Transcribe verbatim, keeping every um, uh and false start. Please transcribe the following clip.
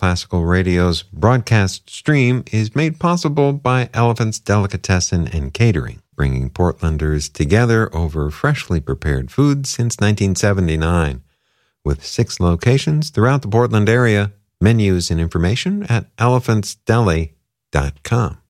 Classical Radio's broadcast stream is made possible by Elephant's Delicatessen and Catering, bringing Portlanders together over freshly prepared food since nineteen seventy-nine. With six locations throughout the Portland area, menus and information at elephants deli dot com.